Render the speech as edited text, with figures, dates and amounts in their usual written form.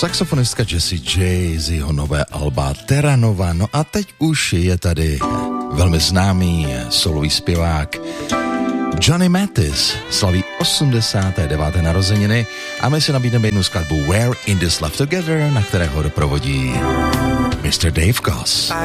saxofonistka Jessie J z jeho nové alba Terra Nova. No a teď už je tady velmi známý solový zpěvák Johnny Mathis, slaví 89. narozeniny a my si nabídneme jednu skladbu Where in this Love Together, na kterého doprovodí Mr. Dave Koz.